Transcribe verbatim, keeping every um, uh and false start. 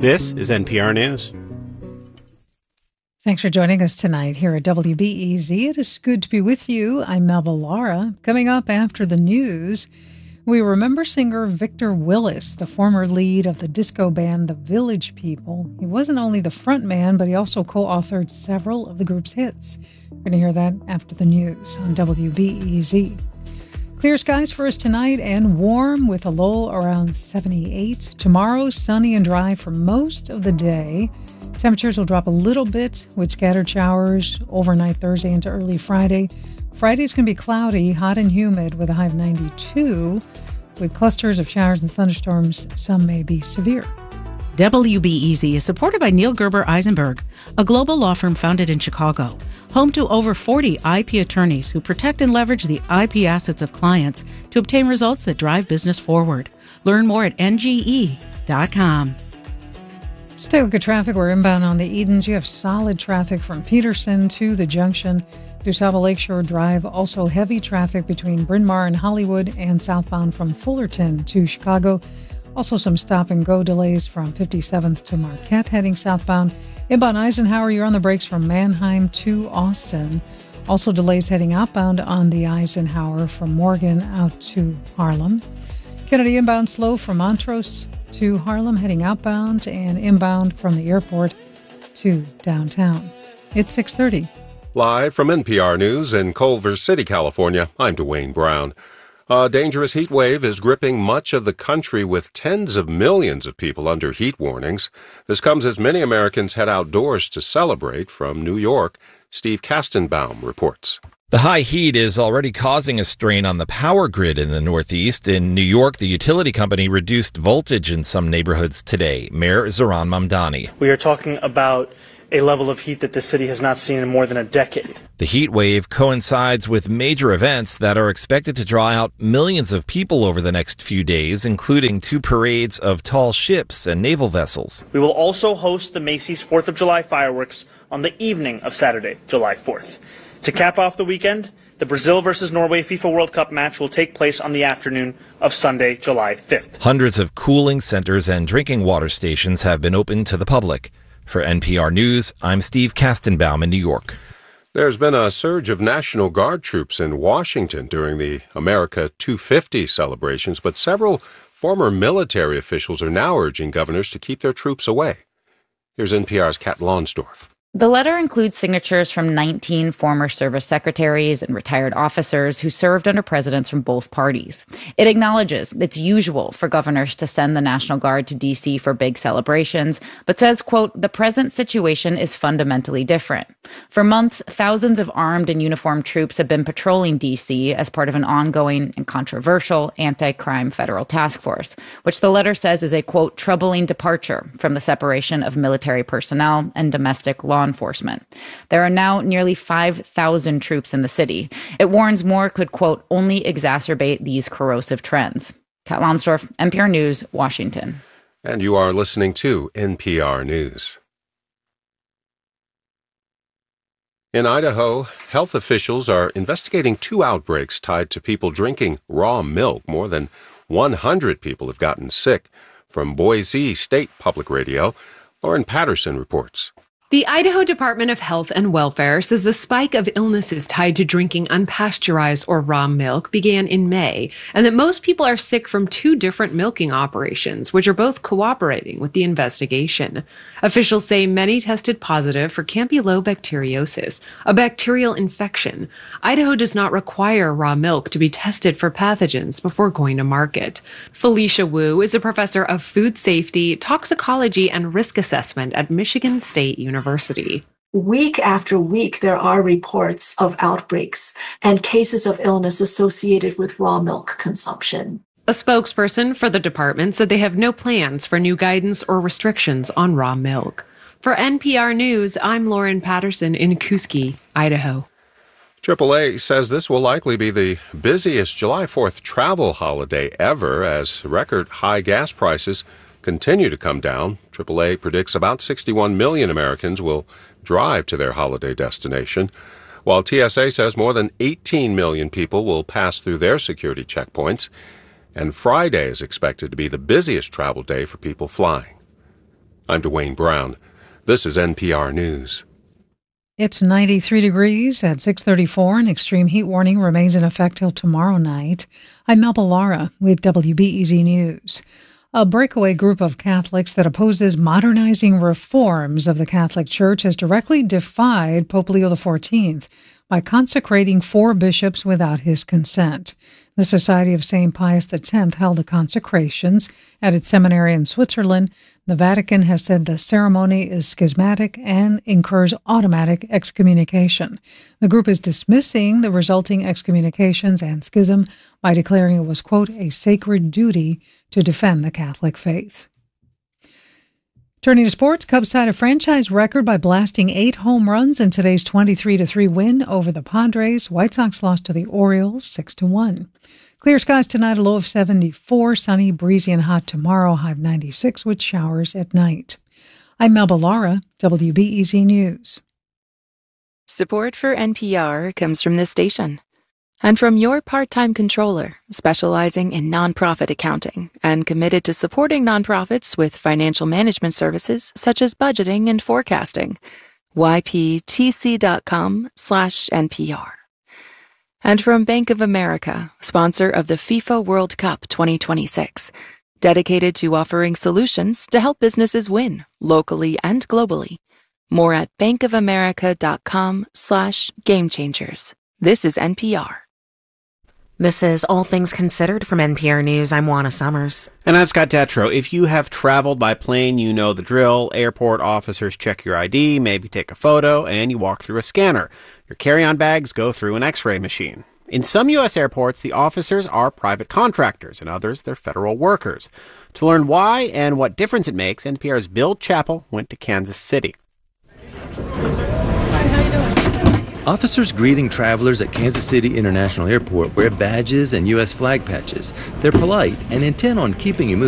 This is N P R News. Thanks for joining us tonight here at W B E Z. It is good to be with you. I'm Melba Lara. Coming up after the news, we remember singer Victor Willis, the former lead of the disco band The Village People. He wasn't only the front man, but he also co-authored several of the group's hits. We're going to hear that after the news on W B E Z. Clear skies for us tonight and warm with a low around seventy-eight. Tomorrow, sunny and dry for most of the day. Temperatures will drop a little bit with scattered showers overnight Thursday into early Friday. Friday's going to be cloudy, hot and humid with a high of ninety-two. With clusters of showers and thunderstorms, some may be severe. W B E Z is supported by Neil Gerber Eisenberg, a global law firm founded in Chicago, home to over forty I P attorneys who protect and leverage the I P assets of clients to obtain results that drive business forward. Learn more at N G E dot com. Let's take a look at traffic. We're inbound on the Edens. You have solid traffic from Peterson to the junction. DuSable Lakeshore Drive, also heavy traffic between Bryn Mawr and Hollywood and southbound from Fullerton to Chicago. Also some stop-and-go delays from fifty-seventh to Marquette heading southbound. Inbound Eisenhower, you're on the brakes from Manheim to Austin. Also delays heading outbound on the Eisenhower from Morgan out to Harlem. Kennedy inbound slow from Montrose to Harlem heading outbound, and inbound from the airport to downtown. It's six thirty. Live from N P R News in Culver City, California, I'm Dwayne Brown. A dangerous heat wave is gripping much of the country with tens of millions of people under heat warnings. This comes as many Americans head outdoors to celebrate. From New York, Steve Kastenbaum reports. The high heat is already causing a strain on the power grid in the Northeast. In New York, the utility company reduced voltage in some neighborhoods today. Mayor Zohran Mamdani. We are talking about a level of heat that the city has not seen in more than a decade. The heat wave coincides with major events that are expected to draw out millions of people over the next few days, including two parades of tall ships and naval vessels. We will also host the Macy's fourth of July fireworks on the evening of Saturday, July fourth. To cap off the weekend, the Brazil versus Norway FIFA World Cup match will take place on the afternoon of Sunday, July fifth. Hundreds of cooling centers and drinking water stations have been opened to the public. For N P R News, I'm Steve Kastenbaum in New York. There's been a surge of National Guard troops in Washington during the America two fifty celebrations, but several former military officials are now urging governors to keep their troops away. Here's N P R's Kat Lonsdorf. The letter includes signatures from nineteen former service secretaries and retired officers who served under presidents from both parties. It acknowledges it's usual for governors to send the National Guard to D C for big celebrations, but says, quote, the present situation is fundamentally different. For months, thousands of armed and uniformed troops have been patrolling D C as part of an ongoing and controversial anti-crime federal task force, which the letter says is a, quote, troubling departure from the separation of military personnel and domestic law enforcement. There are now nearly five thousand troops in the city. It warns more could, quote, only exacerbate these corrosive trends. Kat Lonsdorf, N P R News, Washington. And you are listening to N P R News. In Idaho, health officials are investigating two outbreaks tied to people drinking raw milk. More than one hundred people have gotten sick. From Boise State Public Radio, Lauren Patterson reports. The Idaho Department of Health and Welfare says the spike of illnesses tied to drinking unpasteurized or raw milk began in May, and that most people are sick from two different milking operations, which are both cooperating with the investigation. Officials say many tested positive for campylobacteriosis, a bacterial infection. Idaho does not require raw milk to be tested for pathogens before going to market. Felicia Wu is a professor of food safety, toxicology, and risk assessment at Michigan State University. University. Week after week, there are reports of outbreaks and cases of illness associated with raw milk consumption. A spokesperson for the department said they have no plans for new guidance or restrictions on raw milk. For N P R News, I'm Lauren Patterson in Kuski, Idaho. triple A says this will likely be the busiest July fourth travel holiday ever as record high gas prices continue to come down. triple A predicts about sixty-one million Americans will drive to their holiday destination, while T S A says more than eighteen million people will pass through their security checkpoints, and Friday is expected to be the busiest travel day for people flying. I'm Dwayne Brown. This is N P R News. It's ninety-three degrees at six thirty-four. An extreme heat warning remains in effect till tomorrow night. I'm Melba Lara with W B E Z News. A breakaway group of Catholics that opposes modernizing reforms of the Catholic Church has directly defied Pope Leo the fourteenth by consecrating four bishops without his consent. The Society of Saint Pius X held the consecrations at its seminary in Switzerland. The Vatican has said the ceremony is schismatic and incurs automatic excommunication. The group is dismissing the resulting excommunications and schism by declaring it was, quote, a sacred duty to defend the Catholic faith. Turning to sports, Cubs tied a franchise record by blasting eight home runs in today's twenty-three to three win over the Padres. White Sox lost to the Orioles six to one. Clear skies tonight, a low of seventy-four, sunny, breezy, and hot tomorrow, high of ninety-six with showers at night. I'm Melba Lara, W B E Z News. Support for N P R comes from this station and from your part-time controller, specializing in nonprofit accounting and committed to supporting nonprofits with financial management services such as budgeting and forecasting. Y P T C dot com slash N P R. And from Bank of America, sponsor of the FIFA World Cup twenty twenty-six, dedicated to offering solutions to help businesses win, locally and globally. More at bankofamerica.com slash game changers. This is N P R. This is All Things Considered from N P R News. I'm Juana Summers. And I'm Scott Tetro. If you have traveled by plane, you know the drill. Airport officers check your I D, maybe take a photo, and you walk through a scanner. Your carry-on bags go through an X-ray machine. In some U S airports, the officers are private contractors. In others, they're federal workers. To learn why and what difference it makes, N P R's Bill Chappell went to Kansas City. Officers greeting travelers at Kansas City International Airport wear badges and U S flag patches. They're polite and intent on keeping you moving.